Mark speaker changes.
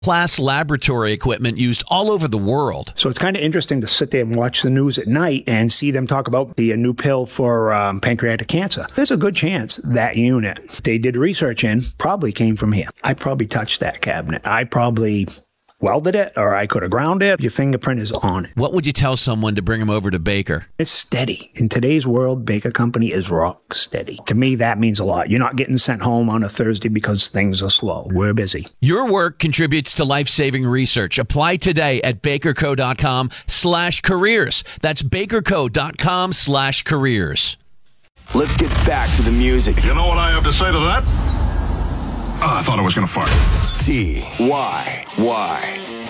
Speaker 1: class laboratory equipment used all over the world.
Speaker 2: So it's kind of interesting to sit there and watch the news at night and see them talk about the new pill for pancreatic cancer. There's a good chance that unit they did research in probably came from here. I probably touched that cabinet. I probably welded it, or I could have ground it. Your fingerprint is on it.
Speaker 1: What would you tell someone to bring them over to Baker?
Speaker 2: It's steady. In today's world, Baker Company is rock steady. To me, that means a lot. You're not getting sent home on a Thursday because things are slow. We're busy.
Speaker 1: Your work contributes to life-saving research. Apply today at bakerco.com/careers. That's bakerco.com/careers.
Speaker 3: Let's get back to the music.
Speaker 4: You know what I have to say to that? I thought I was going to fart.
Speaker 3: CYY.